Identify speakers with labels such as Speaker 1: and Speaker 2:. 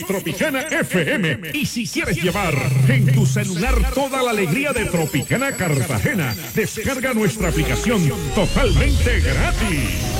Speaker 1: Tropicana FM. Y si quieres llevar en tu celular toda la alegría de Tropicana Cartagena, descarga nuestra aplicación totalmente gratis.